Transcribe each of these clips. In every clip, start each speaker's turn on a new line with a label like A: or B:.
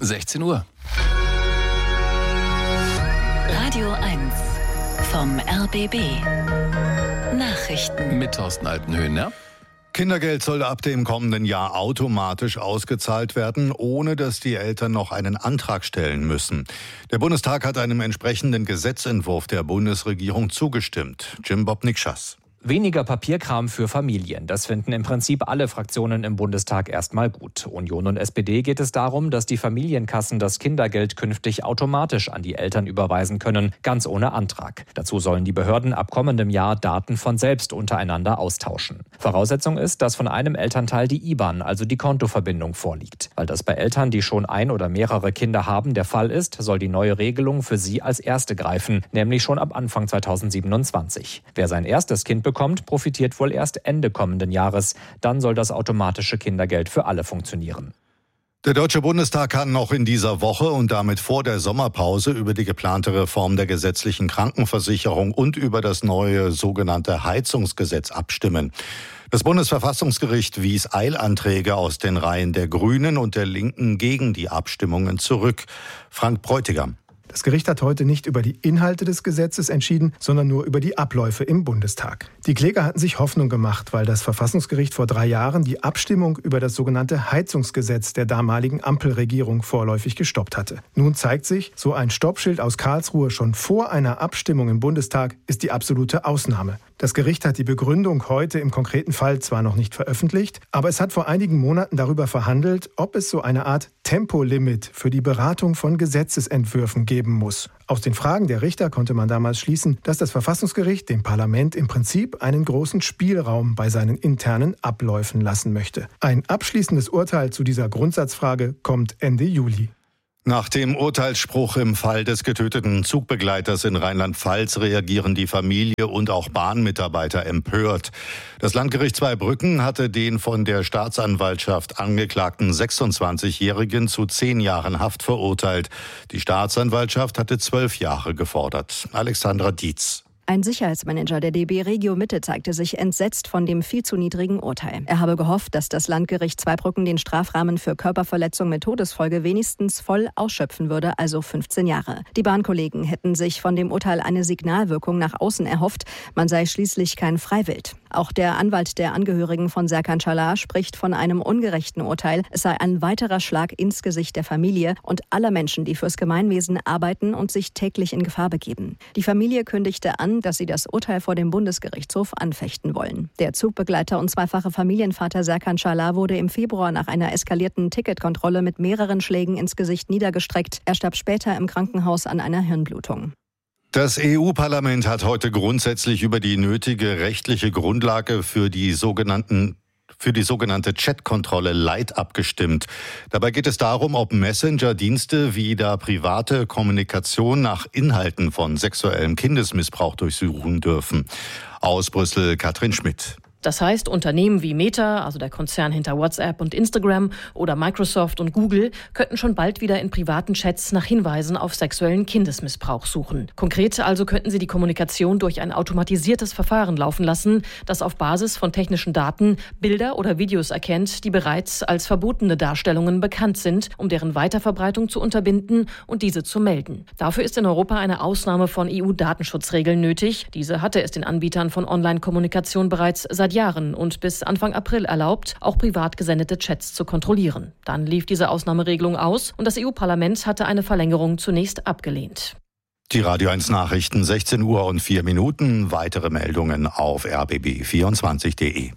A: 16 Uhr.
B: Radio 1 vom RBB. Nachrichten.
A: Mit Thorsten Altenhöhen, ja?
C: Kindergeld soll ab dem kommenden Jahr automatisch ausgezahlt werden, ohne dass die Eltern noch einen Antrag stellen müssen. Der Bundestag hat einem entsprechenden Gesetzentwurf der Bundesregierung zugestimmt. Jim Bob Nikschas.
D: Weniger Papierkram für Familien. Das finden im Prinzip alle Fraktionen im Bundestag erstmal gut. Union und SPD geht es darum, dass die Familienkassen das Kindergeld künftig automatisch an die Eltern überweisen können, ganz ohne Antrag. Dazu sollen die Behörden ab kommendem Jahr Daten von selbst untereinander austauschen. Voraussetzung ist, dass von einem Elternteil die IBAN, also die Kontoverbindung, vorliegt. Weil das bei Eltern, die schon ein oder mehrere Kinder haben, der Fall ist, soll die neue Regelung für sie als erste greifen, nämlich schon ab Anfang 2027. Wer sein erstes Kind bekommt, profitiert wohl erst Ende kommenden Jahres. Dann soll das automatische Kindergeld für alle funktionieren.
C: Der Deutsche Bundestag kann noch in dieser Woche und damit vor der Sommerpause über die geplante Reform der gesetzlichen Krankenversicherung und über das neue sogenannte Heizungsgesetz abstimmen. Das Bundesverfassungsgericht wies Eilanträge aus den Reihen der Grünen und der Linken gegen die Abstimmungen zurück. Frank Bräutigam.
E: Das Gericht hat heute nicht über die Inhalte des Gesetzes entschieden, sondern nur über die Abläufe im Bundestag. Die Kläger hatten sich Hoffnung gemacht, weil das Verfassungsgericht vor 3 Jahren die Abstimmung über das sogenannte Heizungsgesetz der damaligen Ampelregierung vorläufig gestoppt hatte. Nun zeigt sich, so ein Stoppschild aus Karlsruhe schon vor einer Abstimmung im Bundestag ist die absolute Ausnahme. Das Gericht hat die Begründung heute im konkreten Fall zwar noch nicht veröffentlicht, aber es hat vor einigen Monaten darüber verhandelt, ob es so eine Art Tempolimit für die Beratung von Gesetzesentwürfen geben muss. Aus den Fragen der Richter konnte man damals schließen, dass das Verfassungsgericht dem Parlament im Prinzip einen großen Spielraum bei seinen internen Abläufen lassen möchte. Ein abschließendes Urteil zu dieser Grundsatzfrage kommt Ende Juli.
C: Nach dem Urteilsspruch im Fall des getöteten Zugbegleiters in Rheinland-Pfalz reagieren die Familie und auch Bahnmitarbeiter empört. Das Landgericht Zweibrücken hatte den von der Staatsanwaltschaft angeklagten 26-Jährigen zu 10 Jahren Haft verurteilt. Die Staatsanwaltschaft hatte 12 Jahre gefordert. Alexandra Dietz.
F: Ein Sicherheitsmanager der DB Regio Mitte zeigte sich entsetzt von dem viel zu niedrigen Urteil. Er habe gehofft, dass das Landgericht Zweibrücken den Strafrahmen für Körperverletzung mit Todesfolge wenigstens voll ausschöpfen würde, also 15 Jahre. Die Bahnkollegen hätten sich von dem Urteil eine Signalwirkung nach außen erhofft. Man sei schließlich kein Freiwild. Auch der Anwalt der Angehörigen von Serkan Çalar spricht von einem ungerechten Urteil. Es sei ein weiterer Schlag ins Gesicht der Familie und aller Menschen, die fürs Gemeinwesen arbeiten und sich täglich in Gefahr begeben. Die Familie kündigte an, dass sie das Urteil vor dem Bundesgerichtshof anfechten wollen. Der Zugbegleiter und zweifache Familienvater Serkan Çalar wurde im Februar nach einer eskalierten Ticketkontrolle mit mehreren Schlägen ins Gesicht niedergestreckt. Er starb später im Krankenhaus an einer Hirnblutung.
C: Das EU-Parlament hat heute grundsätzlich über die nötige rechtliche Grundlage für die sogenannte Chat-Kontrolle Light abgestimmt. Dabei geht es darum, ob Messenger-Dienste wieder private Kommunikation nach Inhalten von sexuellem Kindesmissbrauch durchsuchen dürfen. Aus Brüssel Katrin Schmidt.
G: Das heißt, Unternehmen wie Meta, also der Konzern hinter WhatsApp und Instagram, oder Microsoft und Google könnten schon bald wieder in privaten Chats nach Hinweisen auf sexuellen Kindesmissbrauch suchen. Konkret also könnten sie die Kommunikation durch ein automatisiertes Verfahren laufen lassen, das auf Basis von technischen Daten Bilder oder Videos erkennt, die bereits als verbotene Darstellungen bekannt sind, um deren Weiterverbreitung zu unterbinden und diese zu melden. Dafür ist in Europa eine Ausnahme von EU-Datenschutzregeln nötig. Diese hatte es den Anbietern von Online-Kommunikation bereits seit Jahren und bis Anfang April erlaubt, auch privat gesendete Chats zu kontrollieren. Dann lief diese Ausnahmeregelung aus und das EU-Parlament hatte eine Verlängerung zunächst abgelehnt.
C: Die Radio 1 Nachrichten, 16 Uhr und 4 Minuten. Weitere Meldungen auf rbb24.de.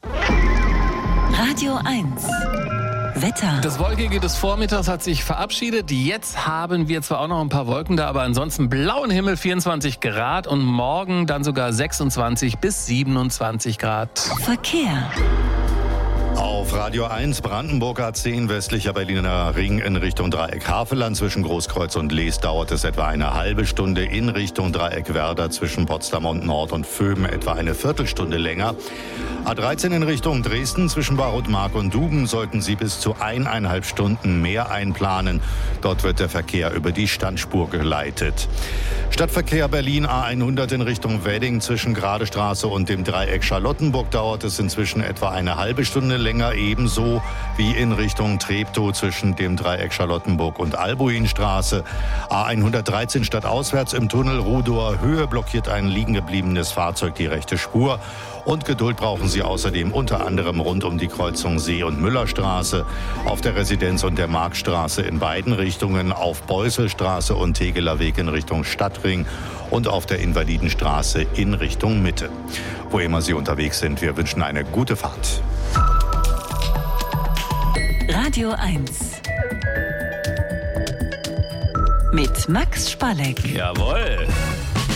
B: Radio 1. Wetter.
A: Das Wolkige des Vormittags hat sich verabschiedet. Jetzt haben wir zwar auch noch ein paar Wolken da, aber ansonsten blauen Himmel, 24 Grad und morgen dann sogar 26 bis 27 Grad.
B: Verkehr.
C: Auf Radio 1 Brandenburger A10 westlicher Berliner Ring in Richtung Dreieck Havelland zwischen Großkreuz und Lees dauert es etwa eine halbe Stunde. In Richtung Dreieck Werder zwischen Potsdam und Nord und Vöben etwa eine Viertelstunde länger. A13 in Richtung Dresden zwischen Barutmark und Duben sollten Sie bis zu 1,5 Stunden mehr einplanen. Dort wird der Verkehr über die Standspur geleitet. Stadtverkehr Berlin A100 in Richtung Wedding zwischen Gradestraße und dem Dreieck Charlottenburg dauert es inzwischen etwa eine halbe Stunde länger. länger, ebenso wie in Richtung Treptow zwischen dem Dreieck Charlottenburg und Albuinstraße. A113 stadtauswärts im Tunnel Rudower Höhe blockiert ein liegen gebliebenes Fahrzeug die rechte Spur. Und Geduld brauchen Sie außerdem unter anderem rund um die Kreuzung See- und Müllerstraße, auf der Residenz- und der Marktstraße in beiden Richtungen, auf Beusselstraße und Tegeler Weg in Richtung Stadtring und auf der Invalidenstraße in Richtung Mitte. Wo immer Sie unterwegs sind, wir wünschen eine gute Fahrt.
B: Radio 1 mit Max Spalleck.
A: Jawohl.